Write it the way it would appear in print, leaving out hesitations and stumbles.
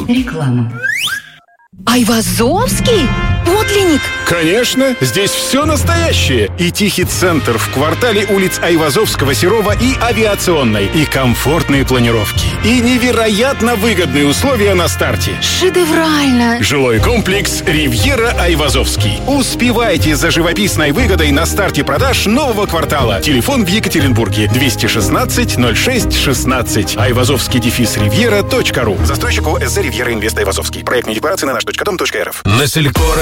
Реклама. Айвазовский? Подлинник? Конечно, здесь все настоящее. И тихий центр в квартале улиц Айвазовского, Серова и Авиационной. И комфортные планировки. И невероятно выгодные условия на старте. Шедеврально! Жилой комплекс «Ривьера Айвазовский». Успевайте за живописной выгодой на старте продаж нового квартала. Телефон в Екатеринбурге 216 06 16. Айвазовский-ривьера.ру. Застройщик ОСЗ «Ривьера Инвест Айвазовский». Проектные декларации на наш.дом.рф. На Селькора